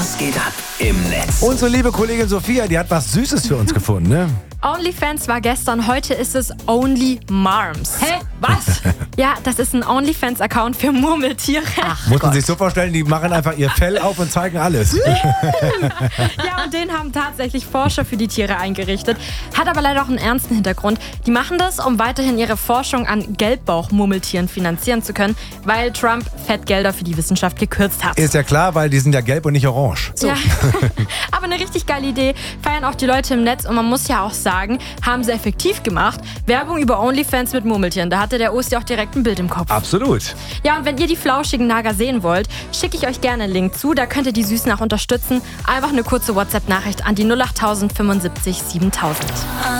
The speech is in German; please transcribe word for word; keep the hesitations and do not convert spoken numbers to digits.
Was geht ab im Netz? Unsere liebe Kollegin Sophia, die hat was Süßes für uns gefunden, ne? OnlyFans war gestern, heute ist es Only Marms. Hä? Was? Ja, das ist ein OnlyFans-Account für Murmeltiere. Ach Muss man Gott. sich so vorstellen, die machen einfach ihr Fell auf und zeigen alles. Ja, und den haben tatsächlich Forscher für die Tiere eingerichtet. Hat aber leider auch einen ernsten Hintergrund. Die machen das, um weiterhin ihre Forschung an Gelbbauchmurmeltieren finanzieren zu können, weil Trump Fettgelder für die Wissenschaft gekürzt hat. Ist ja klar, weil die sind ja gelb und nicht orange. Ja. Aber eine richtig geile Idee. Feiern auch die Leute im Netz und man muss ja auch sagen, haben sie effektiv gemacht. Werbung über OnlyFans mit Murmeltieren. Da hatte der Osti auch direkt ein Bild im Kopf. Absolut. Ja, und wenn ihr die flauschigen Nager sehen wollt, schicke ich euch gerne einen Link zu. Da könnt ihr die Süßen auch unterstützen. Einfach eine kurze WhatsApp-Nachricht an die null acht null null fünfundsiebzig siebentausend.